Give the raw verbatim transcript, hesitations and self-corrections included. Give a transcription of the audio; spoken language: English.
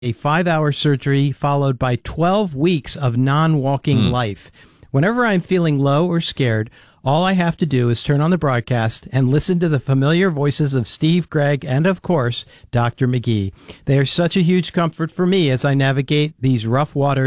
a five-hour surgery followed by twelve weeks of non-walking mm. life. Whenever I'm feeling low or scared, all I have to do is turn on the broadcast and listen to the familiar voices of Steve, Greg, and, of course, Doctor McGee. They are such a huge comfort for me as I navigate these rough waters